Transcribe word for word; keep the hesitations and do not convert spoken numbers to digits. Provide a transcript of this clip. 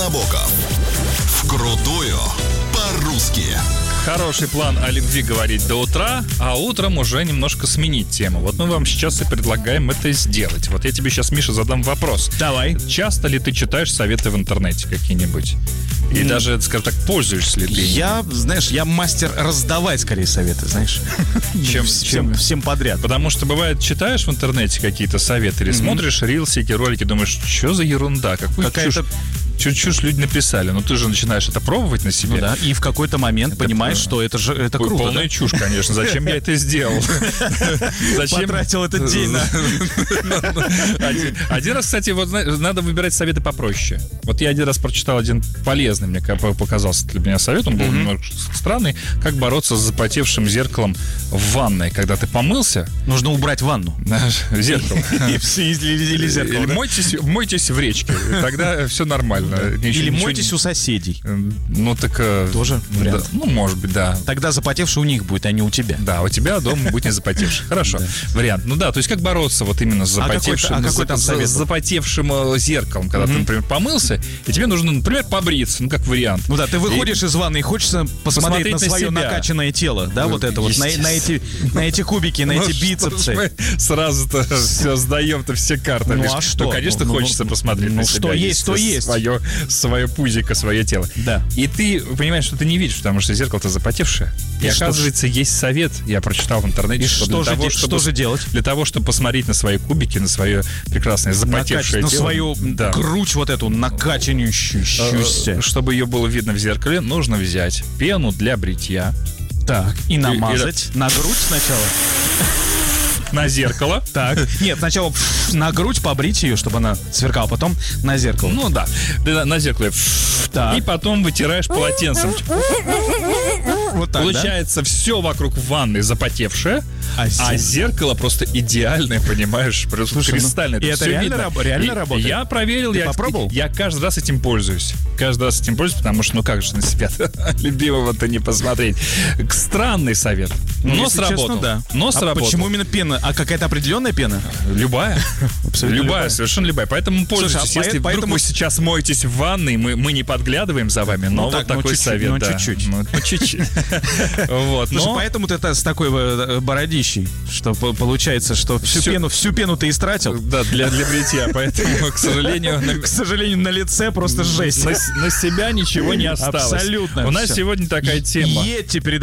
Набоков. Вкрутую по-русски. Хороший план о любви говорить до утра, а утром уже немножко сменить тему. Вот мы вам сейчас и предлагаем это сделать. Вот я тебе сейчас, Миша, задам вопрос. Давай. Часто ли ты читаешь советы в интернете какие-нибудь? И mm. даже, скажем так, пользуешься ли ты? Я, знаешь, я мастер раздавать, скорее, советы, знаешь, чем, чем всем подряд. Потому что, бывает, читаешь в интернете какие-то советы или mm-hmm. смотришь рилсики, ролики, думаешь, что за ерунда, какую Какая-то... чушь. Чуть-чуть люди написали, но ты же начинаешь это пробовать на себе. Ну да, и в какой-то момент это понимаешь, про... что это же это круто. Полная да? чушь, конечно. Зачем я это сделал? Зачем потратил этот день на... Один раз, кстати, вот надо выбирать советы попроще. Вот я один раз прочитал один полезный, мне показался для меня совет, он был немного странный. Как бороться с запотевшим зеркалом в ванной, когда ты помылся. Нужно убрать ванну. Зеркало. Или зеркало. Мойтесь в речке, тогда все нормально. Или мойтесь не... у соседей. Ну так... Тоже вариант. Да, ну, может быть, да. Тогда запотевший у них будет, а не у тебя. Да, у тебя дома будет не запотевший. Хорошо. Вариант. Ну да, то есть как бороться вот именно с запотевшим, а какой там совет? С запотевшим зеркалом, когда ты, например, помылся, и тебе нужно, например, побриться, ну как вариант. Ну да, ты выходишь из ванны и хочется посмотреть на свое накачанное тело, да, вот это вот, на эти на эти кубики, на эти бицепсы. Сразу-то все сдаем-то все карты. Ну а что? Ну, конечно, хочется посмотреть на себя. Ну что есть, то есть. Свое, свое пузико, свое тело. Да. И ты понимаешь, что ты не видишь, потому что зеркало-то запотевшее. И, и оказывается, ж... есть совет, я прочитал в интернете, и что, что, для же, того, де... чтобы, что же делать? Для того, чтобы посмотреть на свои кубики, на свое прекрасное запотевшее Накач... тело. На свою да. грудь вот эту накачанющуюся. Чтобы ее было видно в зеркале, нужно взять пену для бритья. Так, и намазать и... на грудь сначала. На зеркало. Так. Нет, сначала на грудь побрить ее, чтобы она сверкала, потом на зеркало. Ну да. Ты на зеркале. Так. И потом вытираешь полотенцем. Вот так, получается, да? все вокруг ванны запотевшее, а, а зеркало просто идеальное, понимаешь? Просто слушай, кристальное. Ну, и это реально, раб- реально работает? Я проверил, я попробовал? Я каждый раз этим пользуюсь. Каждый раз этим пользуюсь, потому что, ну как же на себя любимого-то не посмотреть. Странный совет. Но ну, сработал. Честно, да. Но а сработал. Почему именно пена? А какая-то определенная пена? Любая. Абсолютно любая, любая. Совершенно любая. Поэтому пользуйтесь. Слушай, а Если поэтому... вдруг вы сейчас моетесь в ванной, мы, мы не подглядываем за вами, но ну, вот так, такой ну, чуть-чуть, совет. Ну, да. чуть-чуть. Ну, чуть-чуть. Вот, Слушай, но... поэтому ты с такой бородищей, что получается, что всю, всю... пену, всю пену ты истратил. Да, для, для бритья. Поэтому, к сожалению... К сожалению, на лице просто жесть. На, на себя ничего не осталось. Абсолютно. У нас все. сегодня такая тема. Едьте перед